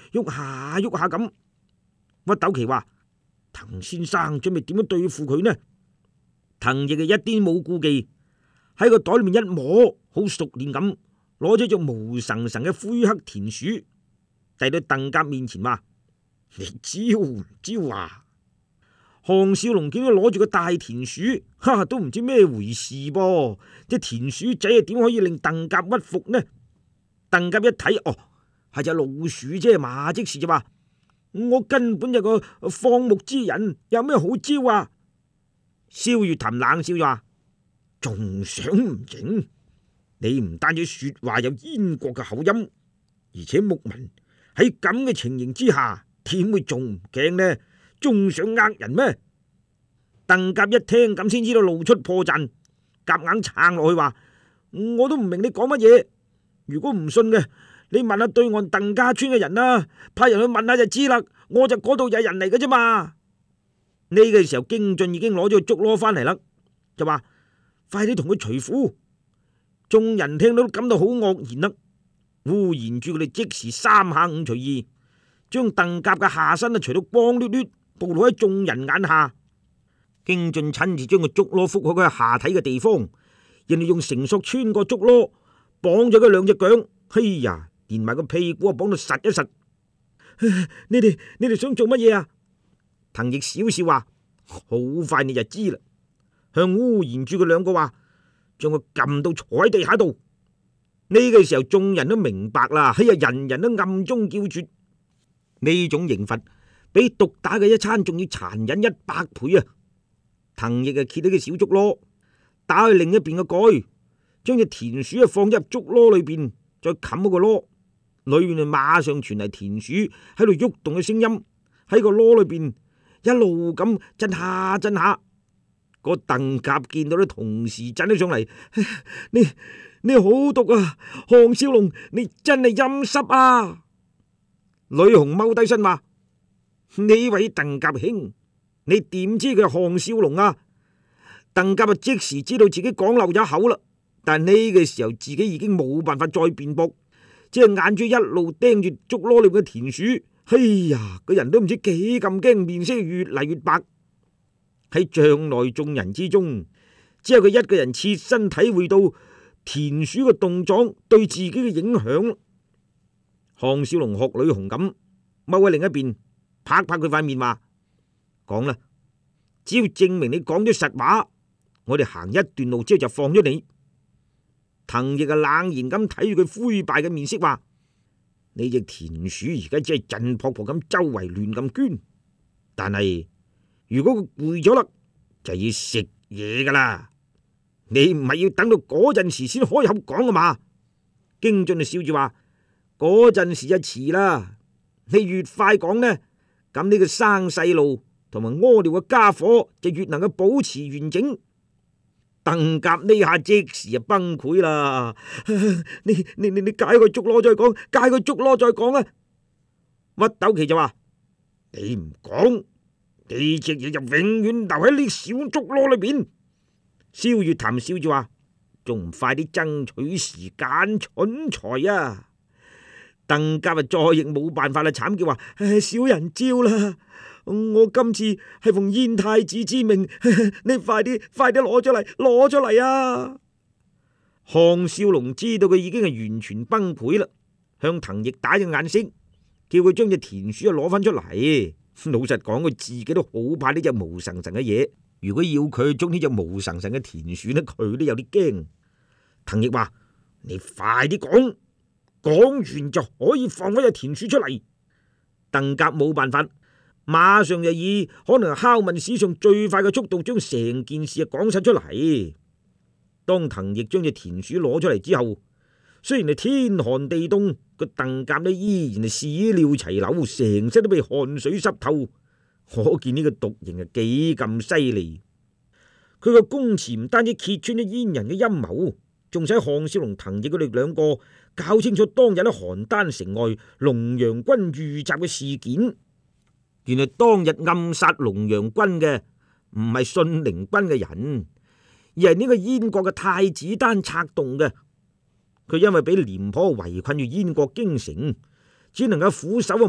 喐下喐下咁。屈斗奇話：滕先生準備點樣對付佢呢？滕亦係一啲冇顧忌，喺個袋裏面一摸，好熟練咁攞咗隻毛神神嘅灰黑田鼠，遞到鄧甲面前話：你招唔招啊？項少龍見到攞住個大田鼠，都唔知咩回事噃。隻田鼠仔啊，點可以令鄧甲屈服呢？鄧甲一睇，哦，係隻老鼠啫嘛，即時就話：我根本就個放牧之人，有咩好招啊？蕭月潭冷笑就話：仲想唔認？你唔單止說話有燕國嘅口音，而且牧民喺咁嘅情形之下，點會仲唔驚呢？仲想呃人咩？鄧甲一聽咁先知道露出破綻，夾硬撐落去話：我都唔明你講乜嘢。如果唔信嘅，你問下對岸鄧家村嘅人啦，派人去問下就知啦。我就嗰度有人嚟嘅啫嘛。呢個時候，京俊已經攞咗個竹籮翻嚟啦，就話：快啲同佢除褲。眾人聽到都感到好愕然啦。烏延住佢哋即時三下五除二，將鄧甲嘅下身除到光脫脫，暴露喺眾人眼下。京俊親自將個竹籮覆喺佢下體嘅地方，人哋用繩索穿過竹籮，綁咗佢兩隻腳。嘿呀，連埋個屁股啊綁到實一實。你哋想做乜嘢啊？滕亦笑笑話：好快你就知啦。向烏延住佢兩個話：將佢撳到坐喺地下度。呢個時候眾人都明白啦，嘿呀，人人都暗中叫絕。呢種刑罰比毒打嘅一餐仲要殘忍100倍啊！滕亦揭起個小竹籮，打去另一邊嘅蓋，將隻田鼠放入竹籮裏邊，再冚好個籮，裏面就馬上傳嚟田鼠喺度喐動嘅聲音，喺個籮裏邊一路咁震下震下。個鄧甲見到都同時震咗上嚟，你好毒啊！項少龍，你真係陰濕啊！呂紅踎低身話：呢位鄧甲兄，你點知佢係項少龍啊？鄧甲即時知道自己講漏咗口啦，但呢個時候自己已經冇辦法再辯駁，只係眼珠一路盯住竹籮裏嘅田鼠。哎呀，個人都唔知幾咁驚，面色越嚟越白。喺帳內眾人之中，只有佢一個人切身體會到田鼠嘅動作對自己嘅影響。項少龍學呂紅咁踎喺另一邊，拍拍佢塊面話：講啦，只要證明你講咗實話，我哋行一段路之後就放咗你。滕亦冷然咁睇住佢灰敗嘅面色話：呢隻田鼠而家只係震撲撲咁周圍亂咁捐，但係如果佢攰咗啦，就要食嘢噶啦。你唔係要等到嗰陣時先開口講啊嘛？京俊就笑住話：嗰陣時就遲啦。你越快講呢，咁呢個生細路同埋屙尿嘅家伙就越能夠保持完整。鄧甲呢下即時就崩潰啦！你解個竹籮再講，解個竹籮再講啊！屈斗奇就話：你唔講，呢隻嘢就永遠留喺呢小竹籮裏邊。蕭月潭笑住話：仲唔快啲爭取時間，蠢材啊！鄧甲再亦冇辦法啦，慘叫話：小人招啦！我今次係奉燕太子之命，你快啲攞咗嚟啊！項少龍知道佢已經係完全崩潰啦，向滕亦打咗眼色，叫佢將隻田鼠攞翻出嚟。老實講，佢自己都好怕呢隻毛神神嘅嘢。如果要佢捉呢隻毛神神嘅田鼠呢，佢都有啲驚。滕亦話：你快啲講，講完就可以放翻隻田鼠出嚟。鄧甲冇辦法，馬上就以可能拷問史上最快嘅速度將成件事講晒出嚟。當滕亦將隻田鼠攞出嚟之後，雖然係天寒地凍，個鄧甲呢依然係屎尿齊流，成身都被汗水濕透，可見呢個毒刑係幾咁犀利。佢個供詞唔單止揭穿咗燕人嘅陰謀，仲使項少龍、滕亦佢哋兩個搞清楚當日喺邯鄲城外龍陽軍遇襲嘅事件。原來當日暗殺龍陽軍嘅唔係信陵軍嘅人，而係呢個燕國嘅太子丹策動嘅。佢因為俾廉頗圍困住燕國京城，只能夠俯首